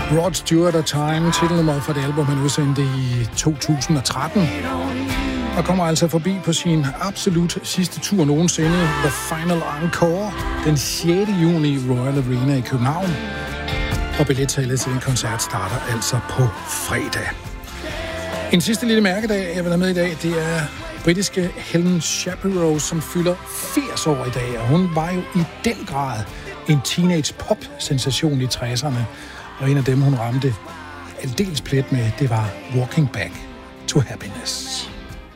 Rod Stewart og Time, titelnummeret for det album, han udsendte i 2013. Og kommer altså forbi på sin absolut sidste tur nogensinde, The Final Encore, den 6. juni i Royal Arena i København. Og billetsalget til den koncert starter altså på fredag. En sidste lille mærkedag, jeg vil have med i dag, det er britiske Helen Shapiro, som fylder 80 år i dag. Og hun var jo i den grad en teenage-pop-sensation i 60'erne. Og en af dem, hun ramte aldeles plet med, det var Walking Back to Happiness.